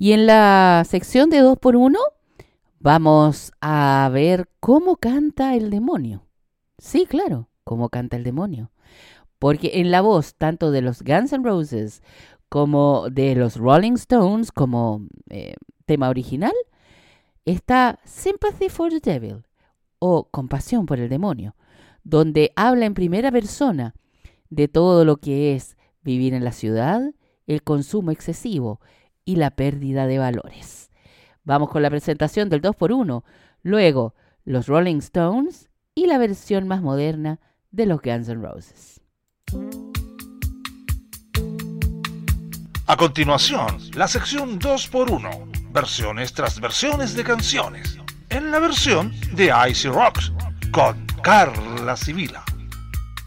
Y en la sección de 2x1 vamos a ver cómo canta el demonio. Sí, claro, cómo canta el demonio. Porque en la voz tanto de los Guns N' Roses como de los Rolling Stones como tema original está Sympathy for the Devil o Compasión por el demonio, donde habla en primera persona de todo lo que es vivir en la ciudad, el consumo excesivo y la pérdida de valores. Vamos con la presentación del 2x1, luego los Rolling Stones y la versión más moderna de los Guns N' Roses. A continuación, la sección 2x1, versiones tras versiones de canciones, en la versión de Icy Rocks, con Carla Sibila.